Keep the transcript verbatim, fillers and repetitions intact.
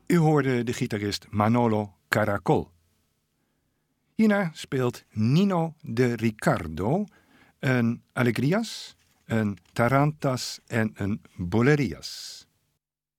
U hoorde de gitarist Manolo Caracol. Hierna speelt Nino de Ricardo een alegrias, een tarantas en een bolerias.